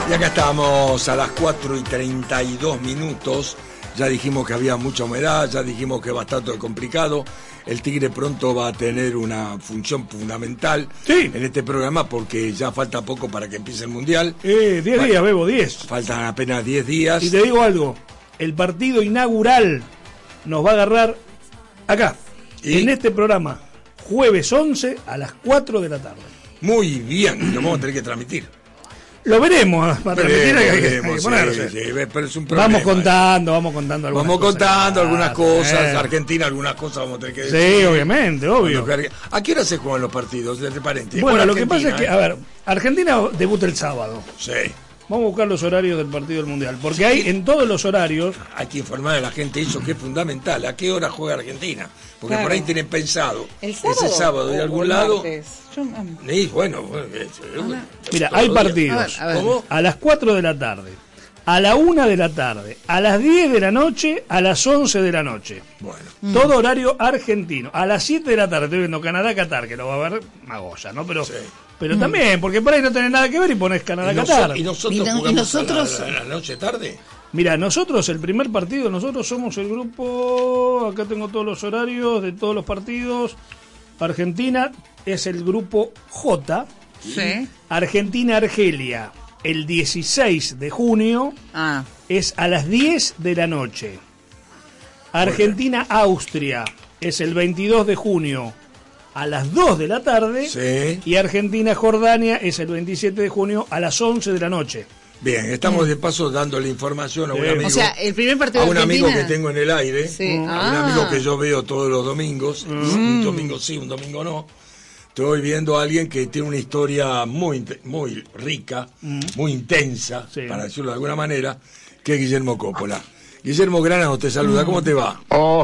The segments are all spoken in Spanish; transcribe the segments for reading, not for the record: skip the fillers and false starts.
Y acá estamos a las 4:32. Ya dijimos que había mucha humedad, ya dijimos que va a estar todo complicado. El Tigre pronto va a tener una función fundamental en este programa porque ya falta poco para que empiece el Mundial. 10 días, Bebo, 10. Faltan apenas 10 días. Y te digo algo, el partido inaugural nos va a agarrar acá, en este programa, jueves 11 a las 4 de la tarde. Muy bien, lo vamos a tener que transmitir. Lo veremos, para transmitir hay que ponerse. Pero es un problema. Vamos contando algunas cosas. Argentina, algunas cosas vamos a tener que decir. Sí, obviamente, obvio. ¿A qué hora se juegan los partidos? Entre paréntesis. Bueno, lo que pasa es que, a ver, Argentina debuta el sábado. Sí. Vamos a buscar los horarios del partido del Mundial, porque hay en todos los horarios... Hay que informar a la gente eso que es fundamental. ¿A qué hora juega Argentina? Porque por ahí tienen pensado ese sábado de algún lado... Y bueno, mira, hay partidos a las 4 de la tarde, a la 1 de la tarde, a las 10 de la noche, a las 11 de la noche. Bueno. Todo horario argentino. A las 7 de la tarde estoy viendo Canadá-Qatar, que lo va a ver Magoya, ¿no? Pero... Sí. Pero también, porque por ahí no tenés nada que ver y ponés Canadá-Qatar. ¿Y nosotros jugamos a la noche tarde? Mira, nosotros, el primer partido, nosotros somos el grupo, acá tengo todos los horarios de todos los partidos. Argentina es el grupo J. Sí. Argentina-Argelia, el 16 de junio, es a las 10 de la noche. Argentina-Austria es el 22 de junio. A las 2 de la tarde, y Argentina-Jordania es el 27 de junio a las 11 de la noche. Bien, estamos de paso dándole información a un amigo. O sea, el primer partido de Argentina, a un amigo que tengo en el aire, a un amigo que yo veo todos los domingos, un domingo sí, un domingo no. Estoy viendo a alguien que tiene una historia muy rica, muy intensa, para decirlo de alguna manera, que es Guillermo Coppola. Guillermo Granados te saluda, ¿cómo te va?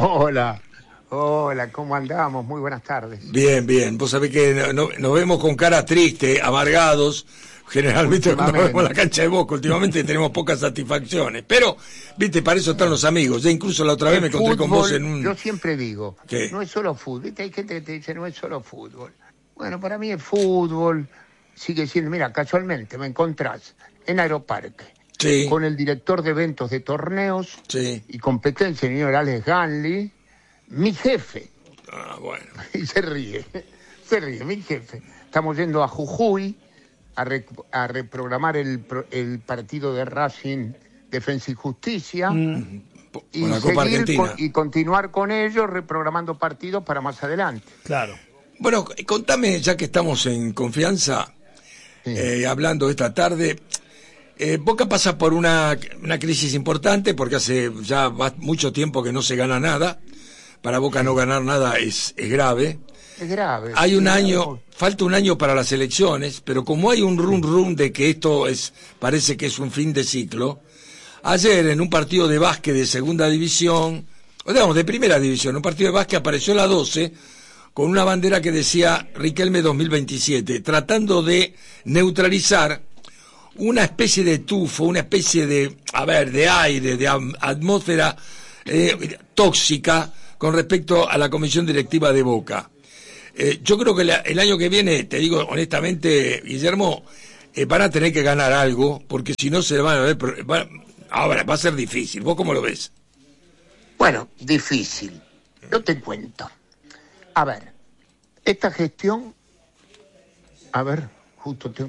Hola, ¿cómo andamos? Muy buenas tardes. Bien. Vos sabés que nos vemos con cara triste, amargados. Generalmente cuando vemos la cancha de Boca, últimamente tenemos pocas satisfacciones. Pero, viste, para eso están los amigos. Ya incluso la otra vez me encontré con vos en un... Yo siempre digo, ¿qué? No es solo fútbol. Viste, hay gente que te dice, no es solo fútbol. Bueno, para mí es fútbol. Sigue siendo, mira, casualmente me encontrás en Aeroparque. Sí. Con el director de eventos de torneos y competencia, el señor Alex Ganley. Mi jefe. Bueno. Y se ríe, mi jefe. Estamos yendo a Jujuy a reprogramar el partido de Racing Defensa y Justicia y la Copa Argentina. Y continuar con ellos reprogramando partidos para más adelante. Claro. Bueno, contame, ya que estamos en confianza, hablando esta tarde, Boca pasa por una crisis importante porque hace ya mucho tiempo que no se gana nada. Para Boca no ganar nada es grave. Es grave. Hay un año, falta un año para las elecciones, pero como hay un rum de que esto parece que es un fin de ciclo, ayer en un partido de básquet de segunda división, o digamos de primera división, un partido de básquet apareció la 12 con una bandera que decía Riquelme 2027, tratando de neutralizar una especie de tufo, una especie de aire, de atmósfera tóxica con respecto a la comisión directiva de Boca. Yo creo que el año que viene, te digo honestamente, Guillermo, van a tener que ganar algo, porque si no se van a ver... Ahora, va a ser difícil. ¿Vos cómo lo ves? Bueno, difícil. Yo te cuento. A ver, esta gestión... A ver, justo te...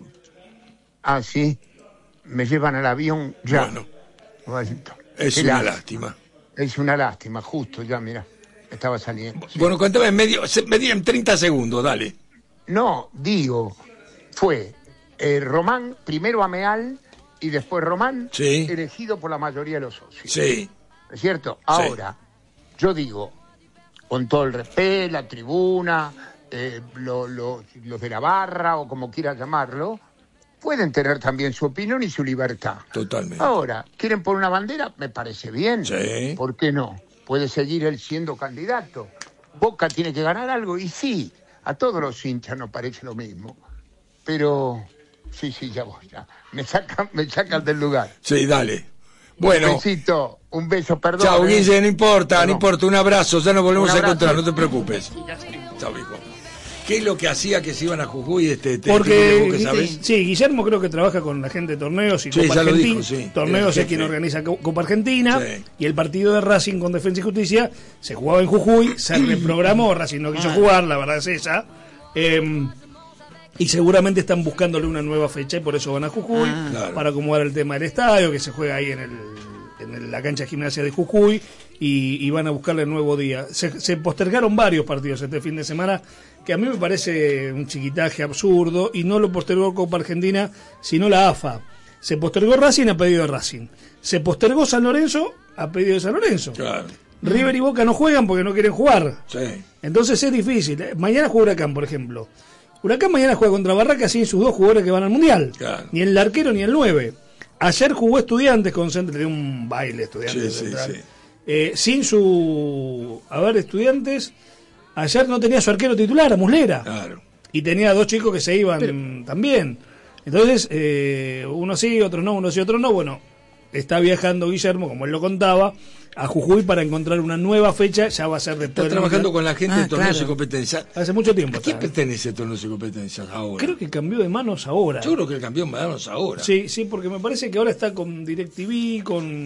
sí, me llevan al avión ya. Bueno, es una lástima. Es una lástima, justo ya, mira. Estaba saliendo. Bueno, cuéntame en 30 segundos, dale. No, digo, fue Román, primero Ameal y después Román, elegido por la mayoría de los socios. Sí. ¿Es cierto? Ahora, yo digo, con todo el respeto, la tribuna, los de la barra o como quieras llamarlo, pueden tener también su opinión y su libertad. Totalmente. Ahora, ¿quieren poner una bandera? Me parece bien. Sí. ¿Por qué no? Puede seguir él siendo candidato. Boca tiene que ganar algo, y sí, a todos los hinchas nos parece lo mismo. Pero, sí, ya voy, ya. Me sacan del lugar. Sí, dale. Bueno. Un besito, un beso, perdón. Chao, Guille, no importa, un abrazo, ya nos volvemos a encontrar, no te preocupes. Chao, hijo. ¿Qué es lo que hacía que se iban a Jujuy? Porque ¿vos que sabés? sí, Guillermo creo que trabaja con la gente de torneos y Sí, Copa ya lo Argentina. dijo, sí. Torneos El es quien jefe. organiza Copa Argentina, Sí. y el partido de Racing con Defensa y Justicia se jugaba en Jujuy, se reprogramó, Racing no quiso jugar, la verdad es esa. Y seguramente están buscándole una nueva fecha y por eso van a Jujuy, Claro. para acomodar el tema del estadio, que se juega ahí en la cancha de gimnasia de Jujuy, y van a buscarle el nuevo día. Se postergaron varios partidos este fin de semana, que a mí me parece un chiquitaje absurdo, y no lo postergó Copa Argentina, sino la AFA. Se postergó Racing a pedido de Racing. Se postergó San Lorenzo a pedido de San Lorenzo. Claro. River y Boca no juegan porque no quieren jugar. Sí. Entonces es difícil. Mañana juega Huracán, por ejemplo. Huracán mañana juega contra Barracas sin sus dos jugadores que van al Mundial. Claro. Ni el arquero ni el 9. Ayer jugó Estudiantes con Central, de un baile Estudiantes Sí, Central. sí. Sin su... A ver, Estudiantes... Ayer no tenía su arquero titular, a Muslera. Claro. Y tenía dos chicos que se iban también. Entonces, uno sí, otros no, uno sí, otros no. Bueno, está viajando Guillermo, como él lo contaba, a Jujuy para encontrar una nueva fecha. Ya va a ser después. Está trabajando con la gente de torneos claro. y competencias. Hace mucho tiempo. ¿A quién está, ¿eh? pertenece torneos y competencias ahora? Creo que cambió de manos ahora. Yo creo que el campeón va a darnos ahora. Sí, sí, porque me parece que ahora está con DirecTV,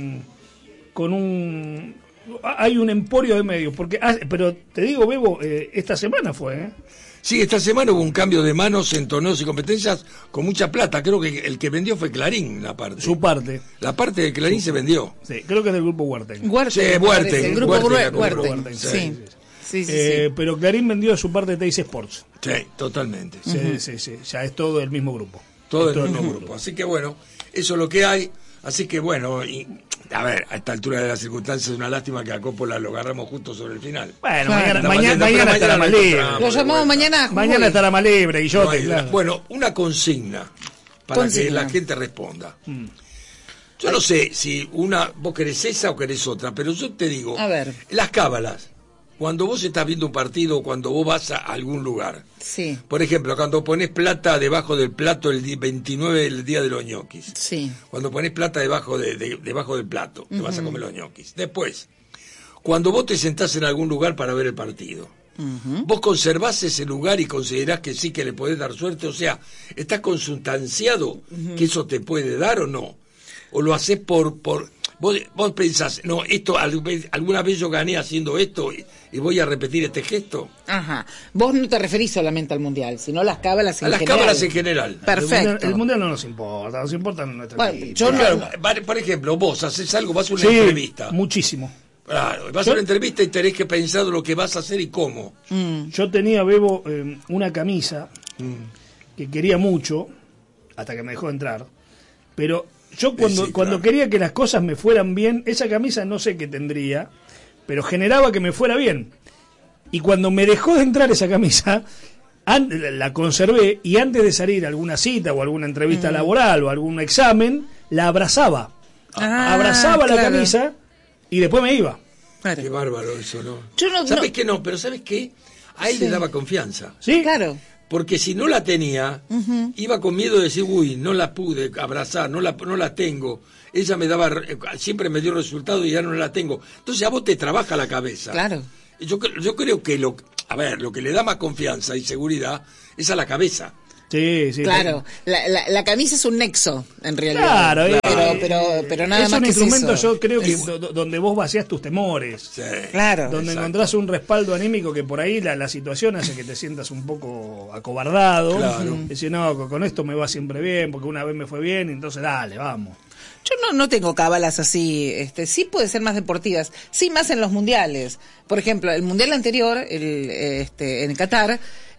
con un... Hay un emporio de medios. Pero te digo, Bebo, esta semana fue, ¿eh? Sí, esta semana hubo un cambio de manos en torneos y competencias con mucha plata. Creo que el que vendió fue Clarín, la parte. Su parte. La parte de Clarín se vendió. Sí, creo que es del grupo Huerten. Huerten, Sí, me Huerten, parece, el grupo Huerten, la Huerten, compró Huerten, sí. Sí, sí, Pero Clarín vendió su parte de Teis Sports. Sí, totalmente. Sí, ya es todo el mismo grupo. Todo Es el mismo grupo. Así que bueno, eso es lo que hay. Así que bueno, y, a ver, a esta altura de las circunstancias es una lástima que a Coppola lo agarramos justo sobre el final. Bueno, Claro. mañana estará más lo libre. encontramos Lo de llamamos vuelta. mañana a Jujuy. Mañana estará más libre y yo No hay- claro. Bueno, una consigna para Consigna. que la gente responda. Yo no sé si vos querés esa o querés otra, pero yo te digo, A ver. las cábalas, cuando vos estás viendo un partido o cuando vos vas a algún lugar, Sí, por ejemplo, cuando pones plata debajo del plato el 29 del día de los ñoquis, sí. cuando pones plata debajo debajo del plato, te vas a comer los ñoquis. Después, cuando vos te sentás en algún lugar para ver el partido, vos conservás ese lugar y considerás que sí que le podés dar suerte, o sea, ¿estás consustanciado que eso te puede dar o no? ¿O lo hacés por vos pensás, no, esto alguna vez yo gané haciendo esto y voy a repetir este gesto? Ajá. Vos no te referís solamente al Mundial, sino a las cábalas en A las general. cábalas en general. Perfecto. El mundial no nos importa, nos importan nuestros Bueno, equipos. yo no- Claro, por ejemplo, vos haces algo, vas a una Sí, entrevista. muchísimo. Claro, vas a una entrevista y tenés que pensar lo que vas a hacer y cómo. Yo tenía, Bebo, una camisa que quería mucho, hasta que me dejó entrar, pero yo cuando claro. quería que las cosas me fueran bien, esa camisa no sé qué tendría, pero generaba que me fuera bien. Y cuando me dejó de entrar esa camisa, la conservé, y antes de salir a alguna cita o alguna entrevista laboral o algún examen, la abrazaba. Ah, Abrazaba la claro. camisa y después me iba. Claro. Qué bárbaro eso, ¿no? Yo no- ¿Sabes no- qué no? Pero ¿sabes qué? A él Sí. le daba confianza. ¿Sí? Claro. Porque si no la tenía, iba con miedo de decir, uy, no la pude abrazar, no la tengo. Ella me daba, siempre me dio resultado y ya no la tengo. Entonces a vos te trabaja la cabeza. Claro. Yo creo que lo que le da más confianza y seguridad es a la cabeza. Sí, sí. Claro, la camisa es un nexo, en realidad. Claro, pero nada es más un que instrumento, eso. yo creo que Es- donde vos vaciás tus temores. Sí. Claro. Donde Exacto. encontrás un respaldo anímico que por ahí la situación hace que te sientas un poco acobardado. Claro. Decir, no, con esto me va siempre bien, porque una vez me fue bien, entonces dale, vamos. Yo no tengo cábalas así, sí puede ser más deportivas, sí más en los mundiales. Por ejemplo, el mundial anterior, en Qatar,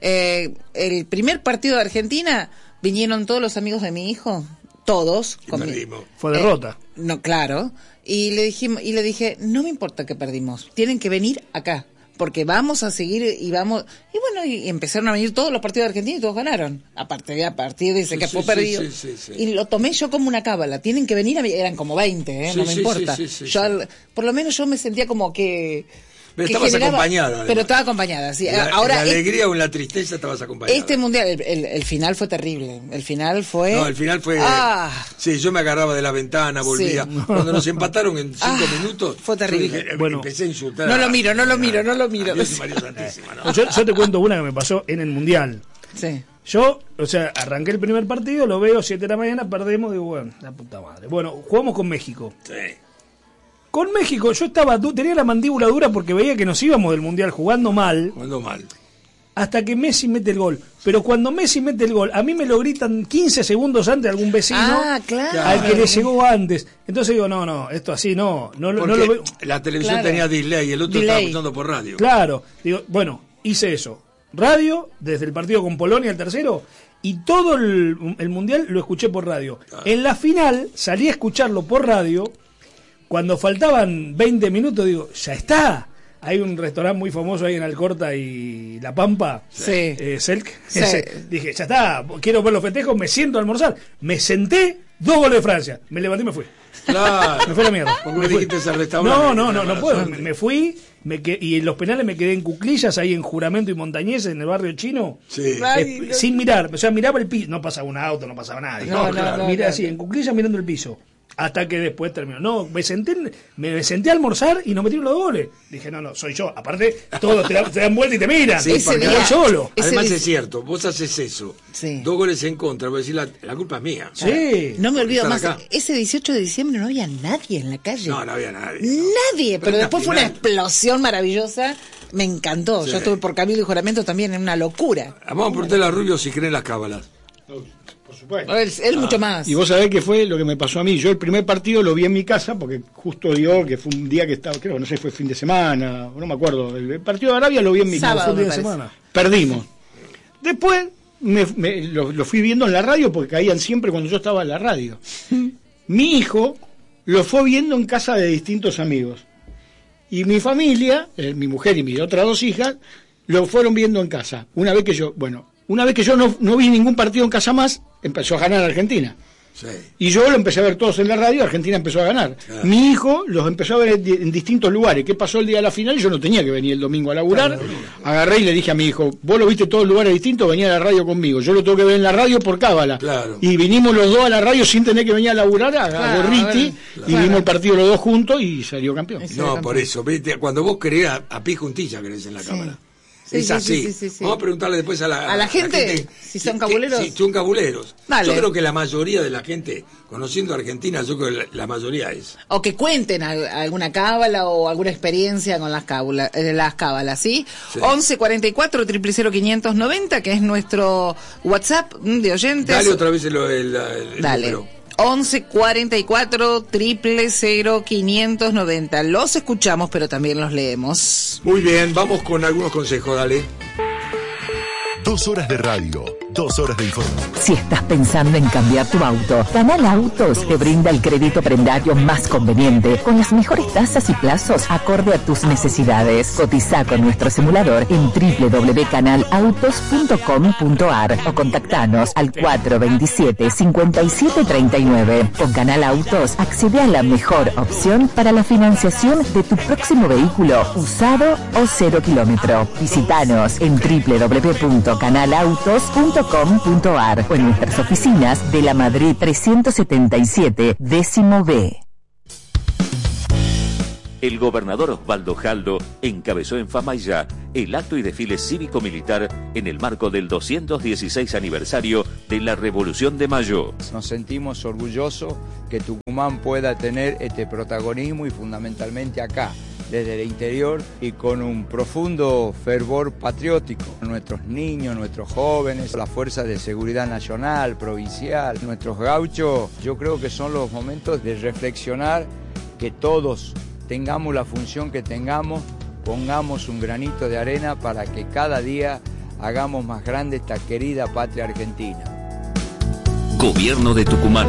el primer partido de Argentina, vinieron todos los amigos de mi hijo, todos. Y con mi- perdimos. Fue derrota. No, claro. Y le dije, no me importa que perdimos, tienen que venir acá, porque vamos a seguir y vamos. Y bueno, y empezaron a venir todos los partidos de Argentina y todos ganaron. A partir dice Sí, que sí, fue sí, perdido. sí. Y lo tomé yo como una cábala, tienen que venir eran como 20, Sí, no me sí, importa. sí, sí, Yo sí. por lo menos yo me sentía como que Pero estabas acompañada. Además. Pero estaba acompañada, sí. Ahora, en la alegría o en la tristeza estabas acompañada. Este mundial, el final fue terrible. El final fue... No, el final fue... Sí, yo me agarraba de la ventana, volvía. Sí. Cuando nos empataron en 5 minutos... Fue terrible. Yo dije, empecé a insultar. No lo miro. Dios y María Santísima, ¿no? Yo te cuento una que me pasó en el mundial. Sí. Yo, arranqué el primer partido, lo veo 7 de la mañana, perdemos, digo, bueno, la puta madre. Bueno, jugamos con México. Sí. Con México yo tenía la mandíbula dura porque veía que nos íbamos del mundial jugando mal. Hasta que Messi mete el gol. Pero cuando Messi mete el gol, a mí me lo gritan 15 segundos antes algún vecino al que le llegó antes. Entonces digo, no, esto así no lo veo. La televisión tenía delay y el otro estaba escuchando por radio. Claro, digo, bueno, hice eso. Radio, desde el partido con Polonia, el tercero, y todo el mundial lo escuché por radio. En la final salí a escucharlo por radio. Cuando faltaban 20 minutos, digo, ya está. Hay un restaurante muy famoso ahí en Alcorta y La Pampa, Selk. Sí. Dije, ya está, quiero ver los festejos, me siento a almorzar. Me senté, 2 goles de Francia. Me levanté y me fui. Claro. Me fui a la mierda. ¿Por qué me dijiste ese restaurante? No puedo. Me fui, y en los penales me quedé en cuclillas, ahí en Juramento y Montañés, en el barrio chino. Sí. Sin mirar, miraba el piso. No pasaba un auto, no pasaba nada. Miré así, en cuclillas mirando el piso. Hasta que después terminó. No, me senté a almorzar y no metieron los goles. Dije, no, soy yo. Aparte, todos te dan vuelta y te miran. Sí, porque voy solo. Además es cierto, vos haces eso. Sí. 2 goles en contra, vos decís, la culpa es mía. Sí. No me olvido más. Ese 18 de diciembre no había nadie en la calle. No había nadie. Nadie. Pero después fue una explosión maravillosa. Me encantó. Sí. Yo estuve por Cabildo y Juramento también en una locura. Vamos a preguntarle a Rubio si creen las cábalas. Por supuesto. Él mucho más. Y vos sabés qué fue lo que me pasó a mí. Yo el primer partido lo vi en mi casa porque justo dio que fue un día que estaba, creo, no sé, fue fin de semana, no me acuerdo. El partido de Arabia lo vi en mi casa. Fue un día de semana. Perdimos. Después lo fui viendo en la radio porque caían siempre cuando yo estaba en la radio. Mi hijo lo fue viendo en casa de distintos amigos. Y mi familia, mi mujer y mis otras 2 hijas, lo fueron viendo en casa. Una vez que yo no vi ningún partido en casa más, empezó a ganar Argentina. Sí. Y yo lo empecé a ver todos en la radio, Argentina empezó a ganar. Claro. Mi hijo los empezó a ver en distintos lugares. ¿Qué pasó el día de la final? Yo no tenía que venir el domingo a laburar. Agarré y le dije a mi hijo, vos lo viste en todos lugares distintos, venía a la radio conmigo. Yo lo tengo que ver en la radio por cábala. Claro. Y vinimos los 2 a la radio sin tener que venir a laburar a Gorriti. Y vimos el partido los 2 juntos y salió campeón. Por eso, cuando vos querés a pie juntilla querés en la cámara. Es así. Sí. Vamos a preguntarle después a la gente si son cabuleros. Si son cabuleros. Dale. Yo creo que la mayoría de la gente, conociendo a Argentina, yo creo que la mayoría es. O que cuenten alguna cábala o alguna experiencia con las cábalas, ¿sí? 11 44 000 590, que es nuestro WhatsApp de oyentes. Dale otra vez el Dale. número. 11 44 000 590. Los escuchamos, pero también los leemos. Muy bien, vamos con algunos consejos, dale. 2 horas de radio, 2 horas de información. Si estás pensando en cambiar tu auto, Canal Autos te brinda el crédito prendario más conveniente, con las mejores tasas y plazos acorde a tus necesidades. Cotiza con nuestro simulador en www.canalautos.com.ar o contactanos al 427-5739. Con Canal Autos accede a la mejor opción para la financiación de tu próximo vehículo, usado o 0 kilómetro. Visítanos en www.canalautos.com.ar o en nuestras oficinas de la Madrid 377, décimo B. El gobernador Osvaldo Jaldo encabezó en Famaillá el acto y desfile cívico-militar en el marco del 216 aniversario de la Revolución de Mayo. Nos sentimos orgullosos que Tucumán pueda tener este protagonismo y fundamentalmente acá, desde el interior y con un profundo fervor patriótico. Nuestros niños, nuestros jóvenes, las fuerzas de seguridad nacional, provincial, nuestros gauchos, yo creo que son los momentos de reflexionar que todos tengamos la función que tengamos, pongamos un granito de arena para que cada día hagamos más grande esta querida patria argentina. Gobierno de Tucumán.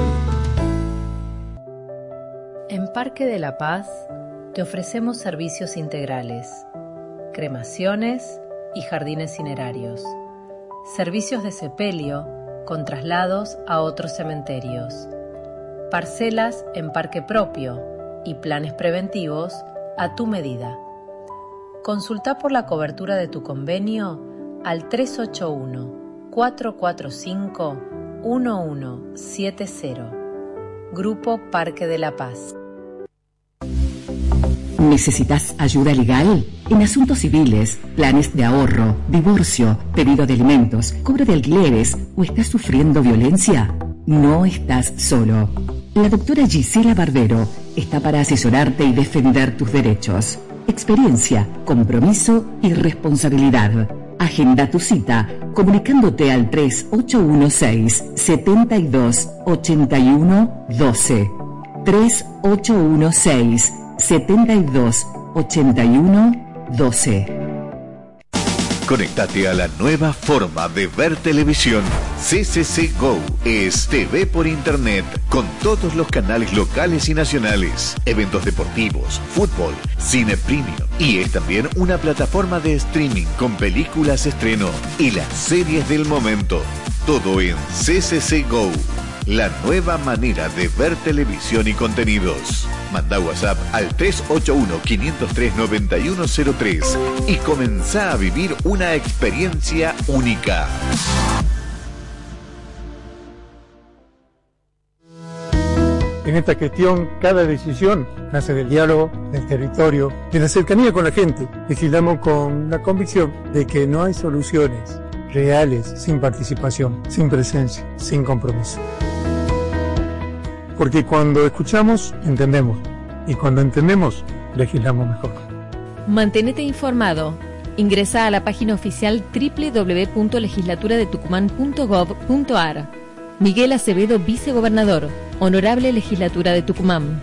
En Parque de la Paz te ofrecemos servicios integrales, cremaciones y jardines cinerarios, servicios de sepelio con traslados a otros cementerios, parcelas en parque propio y planes preventivos a tu medida. Consulta por la cobertura de tu convenio al 381-445-1170. Grupo Parque de la Paz. ¿Necesitas ayuda legal? En asuntos civiles, planes de ahorro, divorcio, pedido de alimentos, cobro de alquileres o estás sufriendo violencia, no estás solo. La doctora Gisela Barbero está para asesorarte y defender tus derechos. Experiencia, compromiso y responsabilidad. Agenda tu cita comunicándote al 3816-728112. 3816-728112. Conectate a la nueva forma de ver televisión. CCC Go es TV por internet con todos los canales locales y nacionales, eventos deportivos, fútbol, cine premium y es también una plataforma de streaming con películas estreno y las series del momento. Todo en CCC Go. La nueva manera de ver televisión y contenidos. Manda WhatsApp al 381-503-9103 y comenzá a vivir una experiencia única. En esta gestión, cada decisión nace del diálogo, del territorio, de la cercanía con la gente. Legislamos con la convicción de que no hay soluciones reales sin participación, sin presencia, sin compromiso. Porque cuando escuchamos, entendemos. Y cuando entendemos, legislamos mejor. Mantenete informado. Ingresa a la página oficial www.legislaturadetucumán.gov.ar. Miguel Acevedo, vicegobernador. Honorable Legislatura de Tucumán.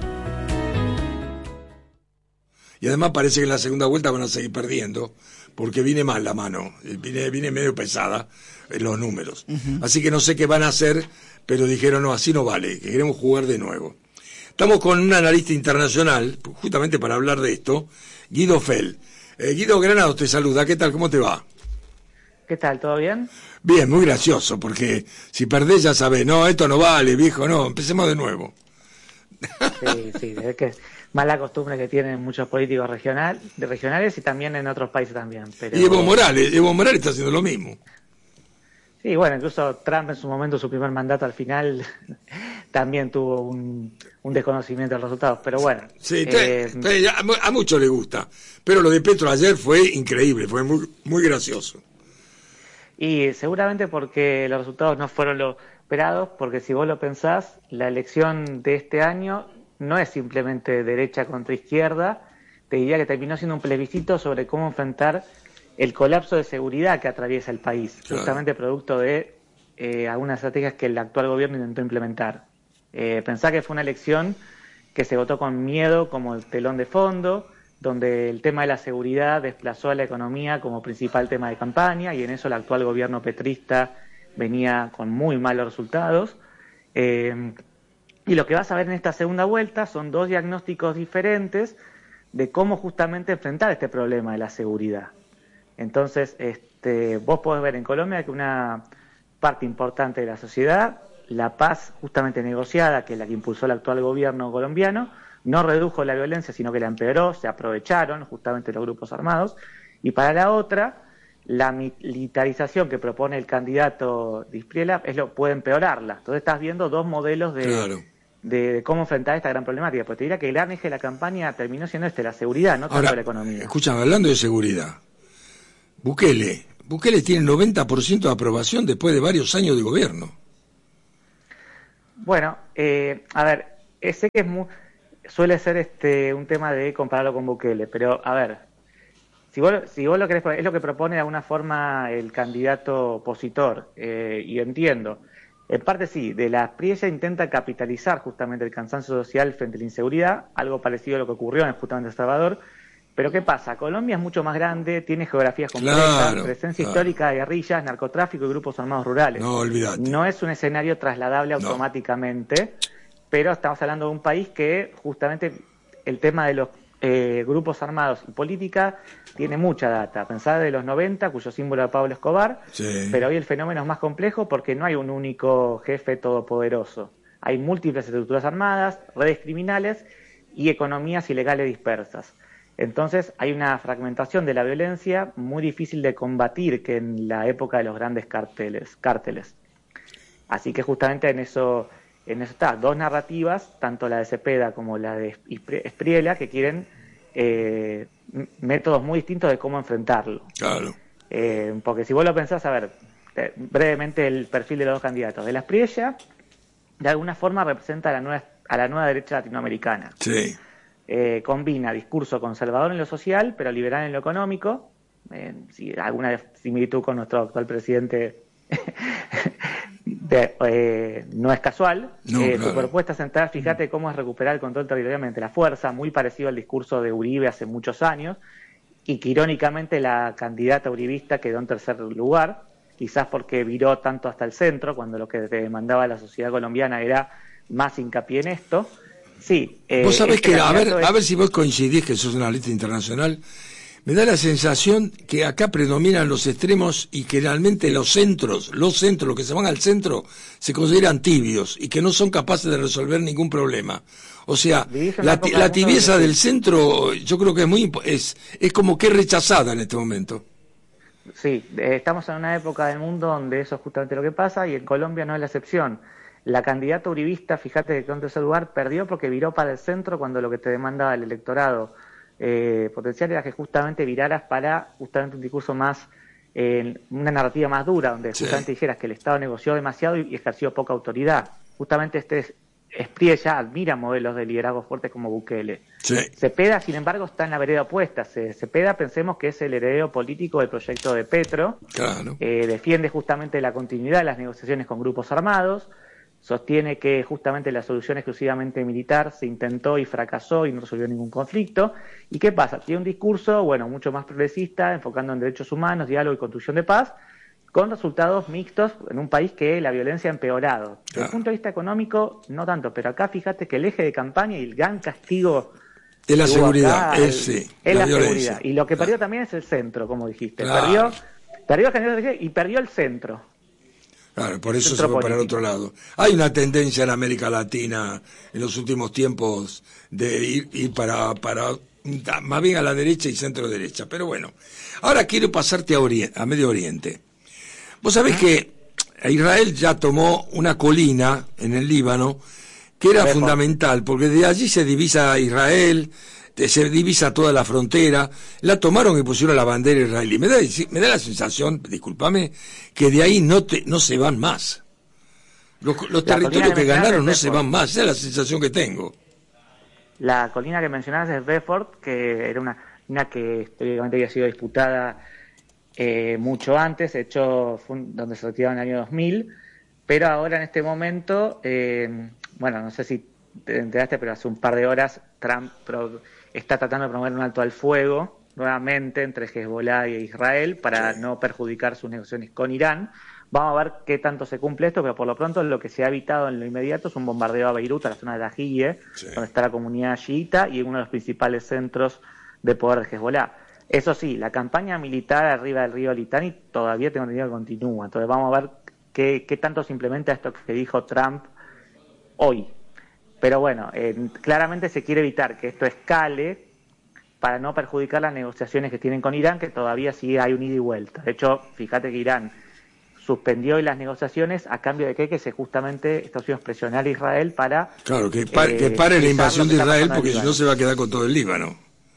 Y además parece que en la segunda vuelta van a seguir perdiendo, porque viene mal la mano, viene medio pesada en los números. Uh-huh. Así que no sé qué van a hacer, pero dijeron, no, así no vale, que queremos jugar de nuevo. Estamos con un analista internacional, justamente para hablar de esto, Guido Fell. Guido Granados te saluda, ¿qué tal? ¿Cómo te va? ¿Qué tal? ¿Todo bien? Bien, muy gracioso, porque si perdés ya sabés, no, esto no vale, viejo, no, empecemos de nuevo. Sí, es que es mala costumbre que tienen muchos políticos regionales y también en otros países también. Pero... Y Evo Morales está haciendo lo mismo. Sí, bueno, incluso Trump en su momento, su primer mandato al final, también tuvo un desconocimiento de los resultados, pero bueno. Sí, a muchos les gusta, pero lo de Petro ayer fue increíble, fue muy, muy gracioso. Y seguramente porque los resultados no fueron los esperados, porque si vos lo pensás, la elección de este año no es simplemente derecha contra izquierda, te diría que terminó siendo un plebiscito sobre cómo enfrentar el colapso de seguridad que atraviesa el país, claro, justamente producto de algunas estrategias que el actual gobierno intentó implementar. Pensá que fue una elección que se votó con miedo como el telón de fondo, donde el tema de la seguridad desplazó a la economía como principal tema de campaña, y en eso el actual gobierno petrista venía con muy malos resultados. Y lo que vas a ver en esta segunda vuelta son dos diagnósticos diferentes de cómo justamente enfrentar este problema de la seguridad. Entonces, vos podés ver en Colombia que una parte importante de la sociedad, la paz justamente negociada, que es la que impulsó el actual gobierno colombiano, no redujo la violencia, sino que la empeoró, se aprovecharon justamente los grupos armados, y para la otra, la militarización que propone el candidato Dispriela puede empeorarla. Entonces estás viendo dos modelos de cómo enfrentar esta gran problemática. Pues te diría que el gran eje de la campaña terminó siendo la seguridad, no tanto la economía. Escúchame, hablando de seguridad, Bukele tiene 90% de aprobación después de varios años de gobierno. Bueno, a ver, sé que suele ser un tema de compararlo con Bukele, pero a ver, si vos lo querés, es lo que propone de alguna forma el candidato opositor, y entiendo, en parte sí, de la PRI ella intenta capitalizar justamente el cansancio social frente a la inseguridad, algo parecido a lo que ocurrió en justamente El Salvador. Pero ¿qué pasa? Colombia es mucho más grande, tiene geografías complejas, presencia histórica de guerrillas, narcotráfico y grupos armados rurales. No, olvidate. No es un escenario trasladable automáticamente, pero estamos hablando de un país que justamente el tema de los grupos armados y política tiene mucha data. Pensá de los 90, cuyo símbolo era Pablo Escobar, sí, pero hoy el fenómeno es más complejo porque no hay un único jefe todopoderoso. Hay múltiples estructuras armadas, redes criminales y economías ilegales dispersas. Entonces hay una fragmentación de la violencia muy difícil de combatir que en la época de los grandes cárteles. Así que justamente en eso está, dos narrativas, tanto la de Cepeda como la de Espriella, que quieren métodos muy distintos de cómo enfrentarlo. Claro. Porque si vos lo pensás, a ver, brevemente el perfil de los dos candidatos. De la Espriella, de alguna forma representa a la nueva derecha latinoamericana. Sí. Combina discurso conservador en lo social, pero liberal en lo económico. Alguna similitud con nuestro actual presidente no es casual. Claro. Su propuesta central, fíjate cómo es recuperar el control territorial mediante la fuerza, muy parecido al discurso de Uribe hace muchos años, y que irónicamente la candidata uribista quedó en tercer lugar, quizás porque viró tanto hasta el centro, cuando lo que demandaba la sociedad colombiana era más hincapié en esto. Sí. Vos sabés que, a ver si vos coincidís, que sos una analista internacional, me da la sensación que acá predominan los extremos y que realmente los centros, los que se van al centro, se consideran tibios y que no son capaces de resolver ningún problema. O sea, la tibieza del centro, yo creo que es como que rechazada en este momento. Sí, estamos en una época del mundo donde eso es justamente lo que pasa, y en Colombia no es la excepción. La candidata uribista, fíjate que en tercer lugar, perdió porque viró para el centro cuando lo que te demandaba el electorado potencial era que justamente viraras para justamente un discurso más, una narrativa más dura, donde justamente dijeras que el Estado negoció demasiado y ejerció poca autoridad. Justamente Espriella admira modelos de liderazgo fuertes como Bukele. Sí. Cepeda, sin embargo, está en la vereda opuesta. Cepeda, pensemos que es el heredero político del proyecto de Petro. Claro. Defiende justamente la continuidad de las negociaciones con grupos armados. Sostiene que justamente la solución exclusivamente militar se intentó y fracasó y no resolvió ningún conflicto. ¿Y qué pasa? Tiene un discurso, mucho más progresista, enfocando en derechos humanos, diálogo y construcción de paz, con resultados mixtos en un país que la violencia ha empeorado. Desde el punto de vista económico, no tanto, pero acá fíjate que el eje de campaña y el gran castigo es la seguridad, es la seguridad. Y lo que perdió también es el centro, como dijiste. Perdió y perdió el centro. Claro, por eso se fue para el otro lado. Hay una tendencia en América Latina en los últimos tiempos de ir para más bien a la derecha y centro derecha. Pero bueno, ahora quiero pasarte a Medio Oriente. Vos sabés que Israel ya tomó una colina en el Líbano que era fundamental, porque de allí se divisa Israel, se divisa toda la frontera, la tomaron y pusieron la bandera israelí. Me da la sensación, discúlpame, que de ahí no se van más. Los territorios que ganaron no se van más, esa es la sensación que tengo. La colina que mencionabas es Beaufort, que era una que históricamente había sido disputada mucho antes, de hecho donde se retiraba en el año 2000, pero ahora en este momento, no sé si te enteraste, pero hace un par de horas Trump está tratando de promover un alto al fuego nuevamente entre Hezbollah y Israel para no perjudicar sus negociaciones con Irán. Vamos a ver qué tanto se cumple esto, pero por lo pronto lo que se ha evitado en lo inmediato es un bombardeo a Beirut, a la zona de Dahiyeh, donde está la comunidad chiita y uno de los principales centros de poder de Hezbollah. Eso sí, la campaña militar arriba del río Litani todavía tengo entendido que continúa. Entonces vamos a ver qué tanto se implementa esto que dijo Trump hoy. Pero claramente se quiere evitar que esto escale para no perjudicar las negociaciones que tienen con Irán, que todavía sí hay un ida y vuelta. De hecho, fíjate que Irán suspendió hoy las negociaciones a cambio de que justamente Estados Unidos presionar a Israel para... Claro, que pare la invasión de Israel, porque si no se va a quedar con todo el Líbano.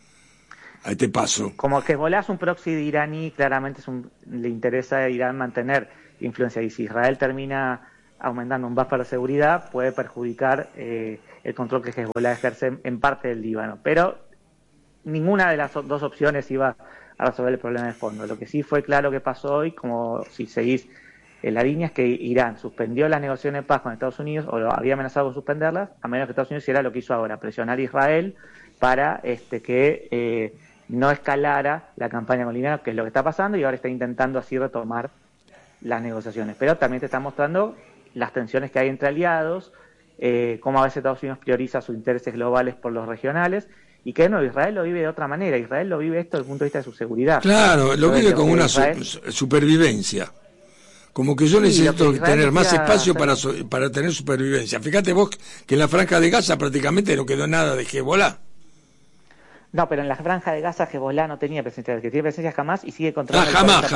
A este paso. Como Hezbollah es un proxy de iraní, claramente le interesa a Irán mantener influencia. Y si Israel termina aumentando un buffer de seguridad, puede perjudicar el control que Hezbollah ejerce en parte del Líbano. Pero ninguna de las dos opciones iba a resolver el problema de fondo. Lo que sí fue claro que pasó hoy, como si seguís en la línea, es que Irán suspendió las negociaciones de paz con Estados Unidos, o había amenazado con suspenderlas, a menos que Estados Unidos hiciera lo que hizo ahora, presionar a Israel para que no escalara la campaña con Líbano, que es lo que está pasando, y ahora está intentando así retomar las negociaciones. Pero también te está mostrando las tensiones que hay entre aliados, cómo a veces Estados Unidos prioriza sus intereses globales por los regionales, y que Israel lo vive de otra manera. Israel lo vive esto desde el punto de vista de su seguridad. Claro, lo vive con una supervivencia. Como que yo necesito tener más espacio para tener supervivencia. Fíjate vos que en la Franja de Gaza prácticamente no quedó nada de Hezbollah. No, pero en la franja de Gaza Hezbollah no tenía presencia, que tiene presencia Hamás y sigue controlando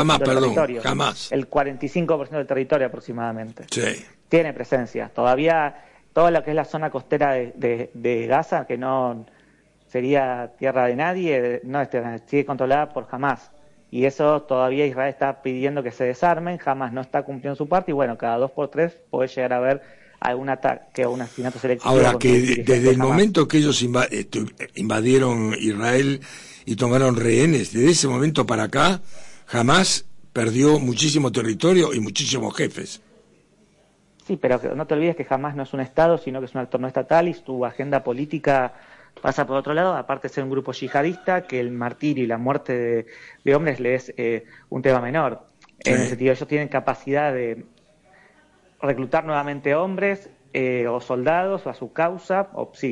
el 45% del territorio aproximadamente. Sí. Tiene presencia. Todavía todo lo que es la zona costera de Gaza, que no sería tierra de nadie, no sigue controlada por Hamás. Y eso todavía Israel está pidiendo que se desarmen, Hamás no está cumpliendo su parte y bueno, cada 2 por 3 puede llegar a haber algún ataque o un asesinato selectivo. Ahora que desde el momento que ellos invadieron Israel y tomaron rehenes, desde ese momento para acá, Hamás perdió muchísimo territorio y muchísimos jefes. Sí, pero no te olvides que Hamás no es un Estado, sino que es un actor no estatal y su agenda política pasa por otro lado, aparte de ser un grupo yihadista, que el martirio y la muerte de hombres le es un tema menor. Sí. En ese sentido, ellos tienen capacidad de reclutar nuevamente hombres o soldados a su causa,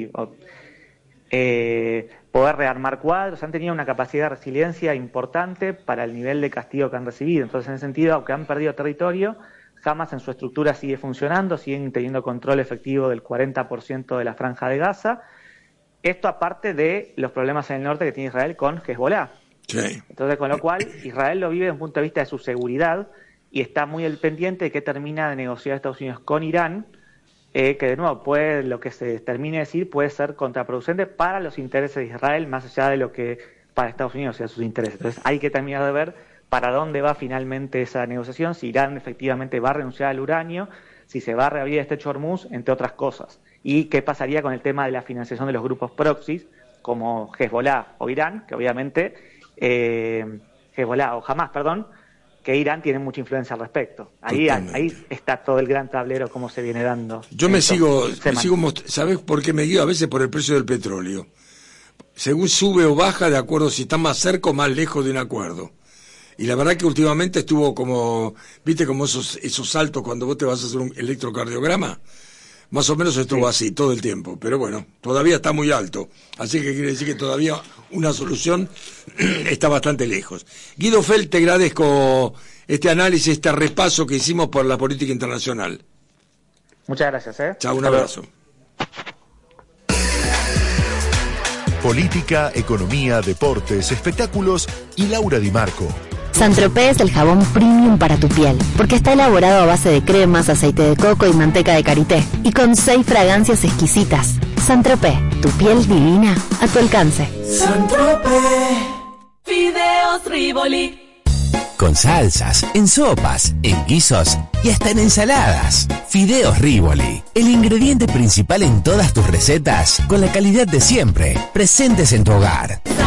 poder rearmar cuadros, han tenido una capacidad de resiliencia importante para el nivel de castigo que han recibido. Entonces, en ese sentido, aunque han perdido territorio, Hamás en su estructura sigue funcionando, siguen teniendo control efectivo del 40% de la franja de Gaza. Esto aparte de los problemas en el norte que tiene Israel con Hezbollah. Sí. Entonces, con lo cual, Israel lo vive desde un punto de vista de su seguridad y está muy al pendiente de qué termina de negociar Estados Unidos con Irán, que de nuevo lo que se termine de decir puede ser contraproducente para los intereses de Israel, más allá de lo que para Estados Unidos sea sus intereses. Entonces hay que terminar de ver para dónde va finalmente esa negociación, si Irán efectivamente va a renunciar al uranio, si se va a reabrir este Estrecho de Hormuz, entre otras cosas. Y qué pasaría con el tema de la financiación de los grupos proxies, como Hezbollah o Irán, que obviamente Hezbollah o Hamás, que Irán tiene mucha influencia al respecto. Ahí está todo el gran tablero como se viene dando. Yo ¿sabes por qué me guío? A veces por el precio del petróleo. Según sube o baja, de acuerdo si está más cerca o más lejos de un acuerdo. Y la verdad que últimamente estuvo como, ¿viste como esos saltos cuando vos te vas a hacer un electrocardiograma? Más o menos estuvo así todo el tiempo, pero bueno, todavía está muy alto, así que quiere decir que todavía una solución está bastante lejos. Guido Felt, te agradezco este análisis, este repaso que hicimos por la política internacional. Muchas gracias. Chao, un abrazo. Política, economía, deportes, espectáculos y Laura Di Marco. Saint-Tropez es el jabón premium para tu piel, porque está elaborado a base de cremas, aceite de coco y manteca de karité, y con 6 fragancias exquisitas. Saint-Tropez, tu piel divina a tu alcance. Saint-Tropez. Fideos Rivoli. Con salsas, en sopas, en guisos y hasta en ensaladas. Fideos Rivoli, el ingrediente principal en todas tus recetas, con la calidad de siempre, presentes en tu hogar.